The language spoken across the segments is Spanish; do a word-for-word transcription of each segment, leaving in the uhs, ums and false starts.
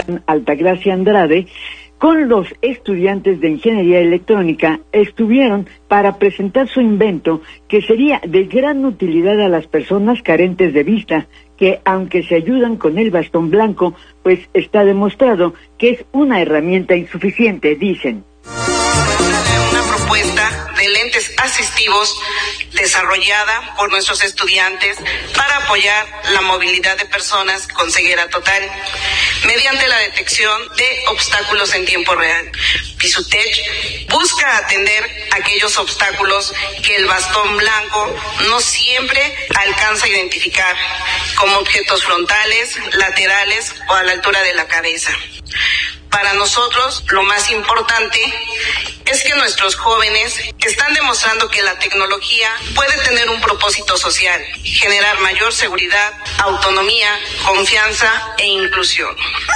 Altagracia Andrade, con los estudiantes de Ingeniería Electrónica, estuvieron para presentar su invento que sería de gran utilidad a las personas carentes de vista, que aunque se ayudan con el bastón blanco, pues está demostrado que es una herramienta insuficiente, dicen. Una propuesta de lentes asistivos desarrollada por nuestros estudiantes para apoyar la movilidad de personas con ceguera total mediante la detección de obstáculos en tiempo real. Pisutech busca atender aquellos obstáculos que el bastón blanco no siempre alcanza a identificar, como objetos frontales, laterales o a la altura de la cabeza. Para nosotros, lo más importante es que nuestros jóvenes están demostrando que la tecnología puede tener un propósito social, generar mayor seguridad, autonomía, confianza e inclusión.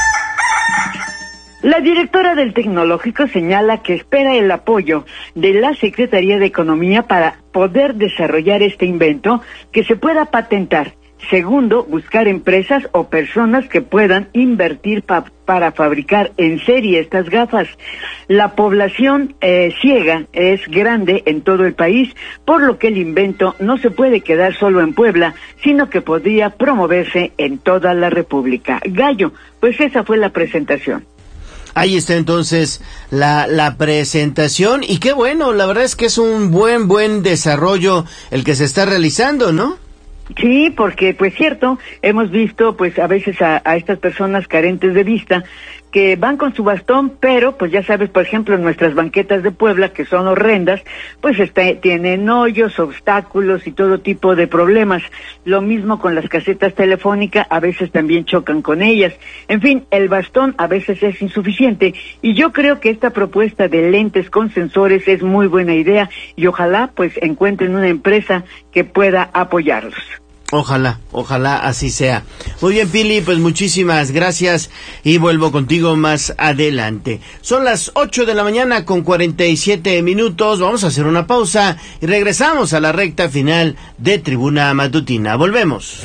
La directora del Tecnológico señala que espera el apoyo de la Secretaría de Economía para poder desarrollar este invento que se pueda patentar. Segundo, buscar empresas o personas que puedan invertir pa- para fabricar en serie estas gafas. La población eh, ciega es grande en todo el país, por lo que el invento no se puede quedar solo en Puebla, sino que podría promoverse en toda la República. Gallo, pues esa fue la presentación. Ahí está entonces la, la presentación, y qué bueno, la verdad es que es un buen, buen desarrollo el que se está realizando, ¿no? Sí, porque pues cierto, hemos visto pues a veces a, a estas personas carentes de vista que van con su bastón, pero pues ya sabes, por ejemplo, en nuestras banquetas de Puebla, que son horrendas, pues está, tienen hoyos, obstáculos y todo tipo de problemas. Lo mismo con las casetas telefónicas, a veces también chocan con ellas. En fin, el bastón a veces es insuficiente, y yo creo que esta propuesta de lentes con sensores es muy buena idea, y ojalá pues encuentren una empresa que pueda apoyarlos. Ojalá, ojalá así sea. Muy bien, Pili, pues muchísimas gracias y vuelvo contigo más adelante. Son las ocho de la mañana con cuarenta y siete minutos. Vamos a hacer una pausa y regresamos a la recta final de Tribuna Matutina. Volvemos.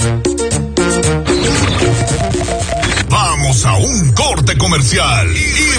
Vamos a un corte comercial.